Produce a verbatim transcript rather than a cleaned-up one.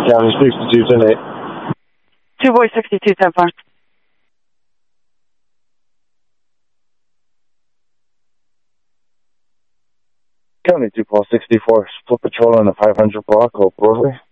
County sixty-two ten eight. Two boy sixty-two ten four. County two Paul sixty-four, split patrol on the five hundred block of Broadway.